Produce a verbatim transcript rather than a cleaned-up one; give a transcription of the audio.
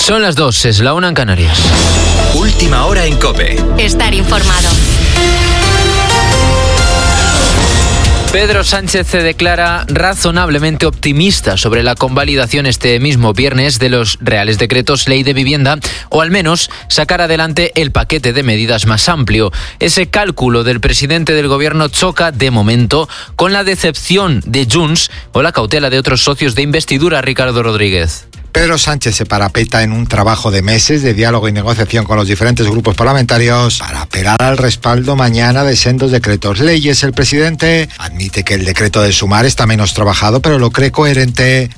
Son las dos, es la una en Canarias. Última hora en COPE. Estar informado. Pedro Sánchez se declara razonablemente optimista sobre la convalidación este mismo viernes de los Reales Decretos Ley de Vivienda, o al menos sacar adelante el paquete de medidas más amplio. Ese cálculo del presidente del gobierno choca de momento con la decepción de Junts o la cautela de otros socios de investidura. Ricardo Rodríguez. Pedro Sánchez se parapeta en un trabajo de meses de diálogo y negociación con los diferentes grupos parlamentarios para apelar al respaldo mañana de sendos decretos leyes. El presidente admite que el decreto de sumar está menos trabajado, pero lo cree coherente